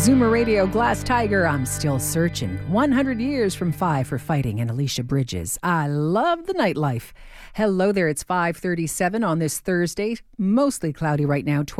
Zoomer Radio, Glass Tiger, I'm Still Searching. 100 years from Five for Fighting, and Alicia Bridges. I love the nightlife. Hello there, it's 5:37 on this Thursday. Mostly cloudy right now.